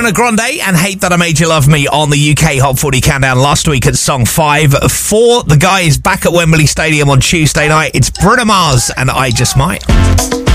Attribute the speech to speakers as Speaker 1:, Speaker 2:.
Speaker 1: Ariana Grande and Hate That I Made You Love Me on the UK Hot 40 Countdown last week at song 5. 4, the guy is back at Wembley Stadium on Tuesday night. It's Bruno Mars and I Just Might.